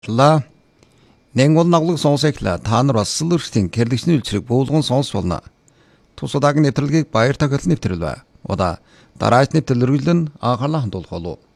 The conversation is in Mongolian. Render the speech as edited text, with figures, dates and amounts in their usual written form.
Нэнгол наглаг сонсогла та нар бас сэлэрчтийн гэрлэгчний үйлчлэг буулган сонсч болно. Тус удаагийн нэвтрэлгийг баяр тагал нэвтрэл бай. Удаа дараач нэвтрэл өргөлөн анхаарлаа хандуулах болов.